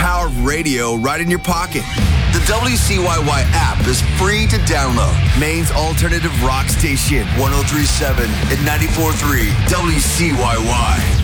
power of radio right in your pocket. The WCYY app is free to download. Maine's alternative rock station, 103.7 and 94.3 WCYY.